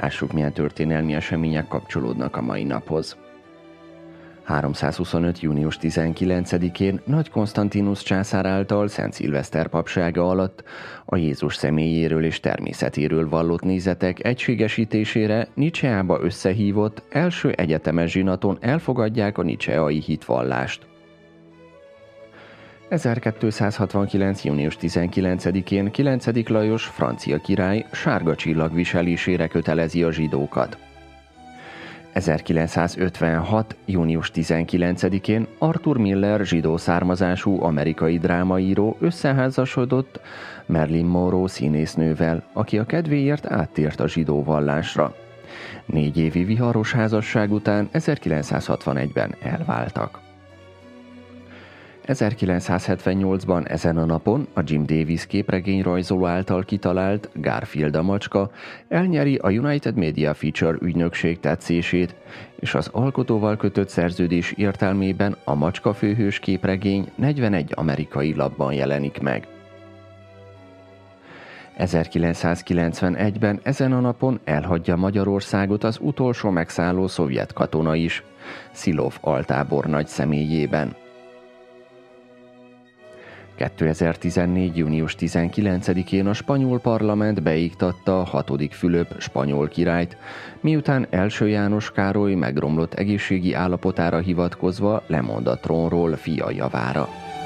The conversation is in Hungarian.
Lássuk, milyen történelmi események kapcsolódnak a mai naphoz. 325. június 19-én Nagy Konstantinusz császár által Szent Szilveszter papsága alatt a Jézus személyéről és természetéről vallott nézetek egységesítésére Nicseába összehívott első egyetemes zsinaton elfogadják a nicseai hitvallást. 1269. június 19-én 9. Lajos francia király sárga csillag viselésére kötelezi a zsidókat. 1956. június 19-én Arthur Miller zsidó származású amerikai drámaíró összeházasodott Marilyn Monroe színésznővel, aki a kedvéért áttért a zsidó vallásra. 4 évi viharos házasság után 1961-ben elváltak. 1978-ban ezen a napon a Jim Davis képregényrajzoló által kitalált Garfield a macska elnyeri a United Media Feature ügynökség tetszését, és az alkotóval kötött szerződés értelmében a macska főhős képregény 41 amerikai lapban jelenik meg. 1991-ben ezen a napon elhagyja Magyarországot az utolsó megszálló szovjet katona is, Szilov altábornagy személyében. 2014. június 19-én a spanyol parlament beiktatta 6. Fülöp spanyol királyt, miután első János Károly megromlott egészségi állapotára hivatkozva lemond a trónról fia javára.